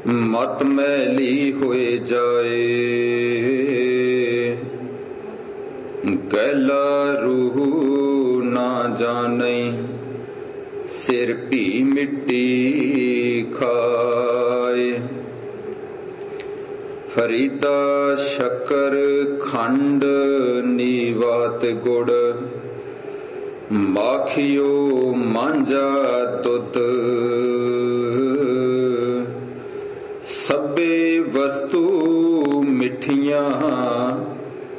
ਮਤ ਮੈਲੀ ਹੋਏ ਜਾਏ। ਗੈਲਾ ਰੂਹ ਨਾ ਜਾਣਈ, ਸਿਰ ਭੀ ਮਿੱਟੀ ਖਾਏ। ਫਰੀਦਾ ਸ਼ੱਕਰ ਖੰਡ ਨੀਵਾਤ ਗੁੜ, ਮਾਖਿਓ ਮਾਂਝਾ ਦੁੱਧ। ਸਭੇ ਵਸਤੂ ਮਿੱਠੀਆਂ